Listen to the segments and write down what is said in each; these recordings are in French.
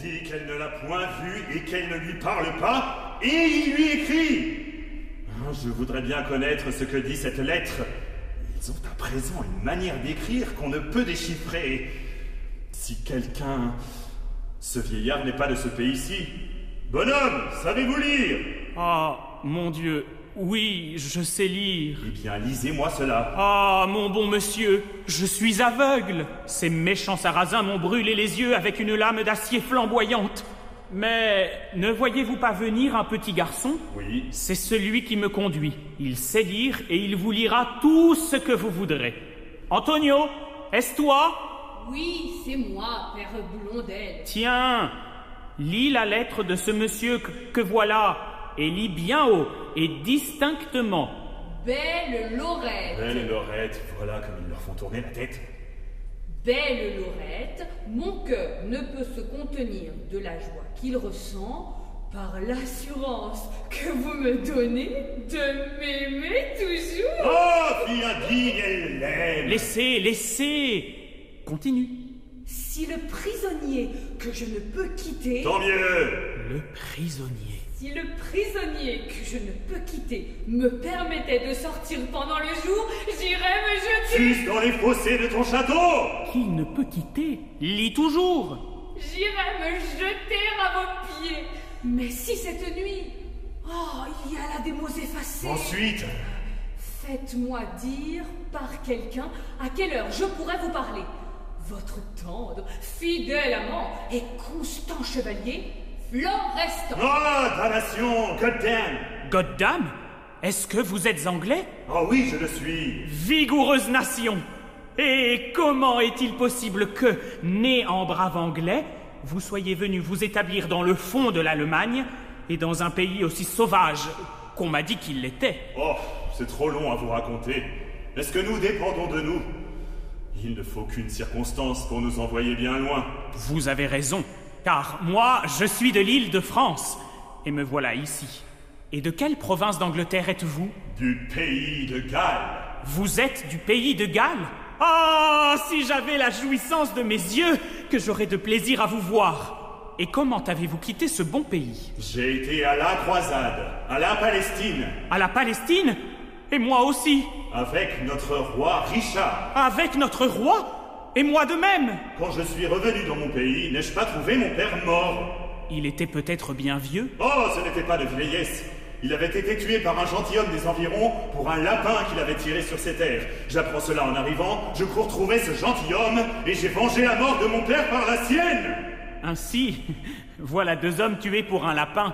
dit qu'elle ne l'a point vu et qu'elle ne lui parle pas, et il lui écrit. Je voudrais bien connaître ce que dit cette lettre. Ils ont à présent une manière d'écrire qu'on ne peut déchiffrer. Si quelqu'un... Ce vieillard n'est pas de ce pays-ci. Bonhomme, savez-vous lire? Ah, mon Dieu, oui, je sais lire. Eh bien, lisez-moi cela. Ah, mon bon monsieur, je suis aveugle. Ces méchants sarrasins m'ont brûlé les yeux avec une lame d'acier flamboyante. Mais ne voyez-vous pas venir un petit garçon? Oui. C'est celui qui me conduit. Il sait lire et il vous lira tout ce que vous voudrez. Antonio, est-ce toi? Oui, c'est moi, père Blondel. Tiens, lis la lettre de ce monsieur que voilà, et lis bien haut et distinctement. Belle Laurette. Belle Laurette, voilà comme ils leur font tourner la tête. Belle Laurette, mon cœur ne peut se contenir de la joie qu'il ressent par l'assurance que vous me donnez de m'aimer toujours. Oh, fille indigne, elle l'aime. Laissez. Continue. Si le prisonnier que je ne peux quitter... Tant mieux. Le prisonnier. Si le prisonnier que je ne peux quitter me permettait de sortir pendant le jour, j'irais me jeter... Juste dans les fossés de ton château. Qu'il ne peut quitter. Lis toujours. J'irais me jeter à vos pieds. Mais si cette nuit... Oh, il y a là des mots effacés. Ensuite... Faites-moi dire par quelqu'un à quelle heure je pourrais vous parler. Votre tendre, fidèle amant et constant chevalier, Florestan. Oh, damnation, goddamn. Goddamn? Est-ce que vous êtes anglais? Oh oui, je le suis. Vigoureuse nation! Et comment est-il possible que, né en brave anglais, vous soyez venu vous établir dans le fond de l'Allemagne et dans un pays aussi sauvage qu'on m'a dit qu'il l'était? Oh, c'est trop long à vous raconter. Est-ce que nous dépendons de nous? Il ne faut qu'une circonstance pour nous envoyer bien loin. Vous avez raison, car moi, je suis de l'île de France, et me voilà ici. Et de quelle province d'Angleterre êtes-vous? Du pays de Galles. Vous êtes du pays de Galles? Ah, si j'avais la jouissance de mes yeux, que j'aurais de plaisir à vous voir. Et comment avez-vous quitté ce bon pays? J'ai été à la croisade, à la Palestine. À la Palestine? Et moi aussi. Avec notre roi Richard. Avec notre roi? Et moi de même. Quand je suis revenu dans mon pays, n'ai-je pas trouvé mon père mort? Il était peut-être bien vieux? Oh, ce n'était pas de vieillesse. Il avait été tué par un gentilhomme des environs pour un lapin qu'il avait tiré sur ses terres. J'apprends cela en arrivant, je cours trouver ce gentilhomme et j'ai vengé la mort de mon père par la sienne. Ainsi, voilà 2 hommes tués pour un lapin.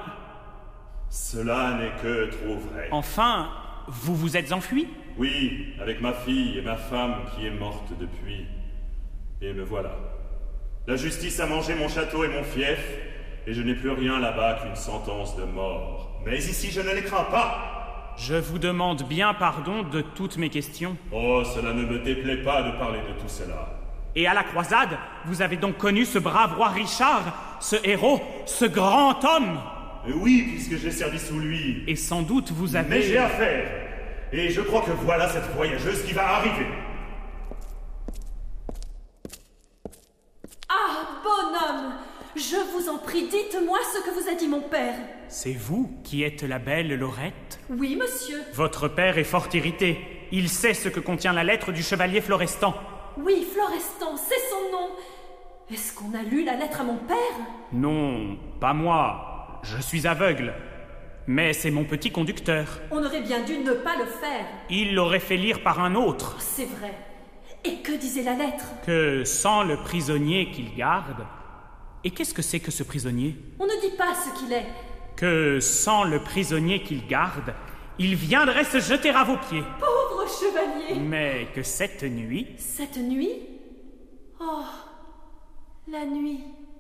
Cela n'est que trop vrai. Enfin, vous vous êtes enfui? Oui, avec ma fille et ma femme qui est morte depuis. Et me voilà. La justice a mangé mon château et mon fief, et je n'ai plus rien là-bas qu'une sentence de mort. Mais ici, je ne les crains pas. Je vous demande bien pardon de toutes mes questions. Oh, cela ne me déplaît pas de parler de tout cela. Et à la croisade, vous avez donc connu ce brave roi Richard, ce héros, ce grand homme? Oui, puisque j'ai servi sous lui. Et sans doute vous avez... Mais j'ai affaire. Et je crois que voilà cette voyageuse qui va arriver. Ah, bonhomme! Je vous en prie, dites-moi ce que vous a dit mon père. C'est vous qui êtes la belle Laurette? Oui, monsieur. Votre père est fort irrité. Il sait ce que contient la lettre du chevalier Florestan. Oui, Florestan, c'est son nom. Est-ce qu'on a lu la lettre à mon père? Non, pas moi. Je suis aveugle. Mais c'est mon petit conducteur. On aurait bien dû ne pas le faire. Il l'aurait fait lire par un autre. C'est vrai. Et que disait la lettre? Que sans le prisonnier qu'il garde... Et qu'est-ce que c'est que ce prisonnier? On ne dit pas ce qu'il est. Que sans le prisonnier qu'il garde, il viendrait se jeter à vos pieds. Pauvre chevalier! Mais que cette nuit... Cette nuit? Oh, la nuit...